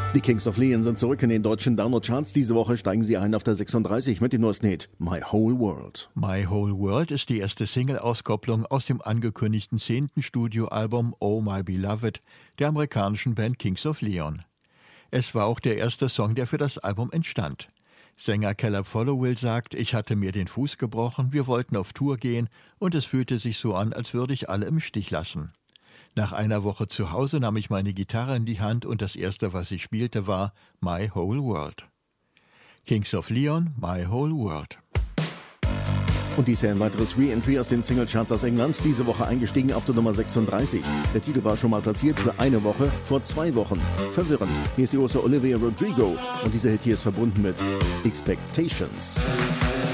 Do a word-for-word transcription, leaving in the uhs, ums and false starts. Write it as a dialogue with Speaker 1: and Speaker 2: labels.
Speaker 1: Die Kings of Leon sind zurück in den deutschen Download-Charts. Diese Woche steigen sie ein auf der sechsunddreißig mit dem neuesten Hit My Whole World.
Speaker 2: My Whole World ist die erste Single-Auskopplung aus dem angekündigten zehnten Studioalbum Oh My Beloved der amerikanischen Band Kings of Leon. Es war auch der erste Song, der für das Album entstand. Sänger Caleb Followill sagt, ich hatte mir den Fuß gebrochen, wir wollten auf Tour gehen und es fühlte sich so an, als würde ich alle im Stich lassen. Nach einer Woche zu Hause nahm ich meine Gitarre in die Hand und das erste, was ich spielte, war My Whole World. Kings of Leon, My Whole World.
Speaker 1: Und dies hier ein weiteres Re-Entry aus den Singlecharts aus England, diese Woche eingestiegen auf der Nummer sechsunddreißig. Der Titel war schon mal platziert für eine Woche, vor zwei Wochen. Verwirrend. Hier ist die große Olivia Rodrigo und dieser Hit hier ist verbunden mit Expectations.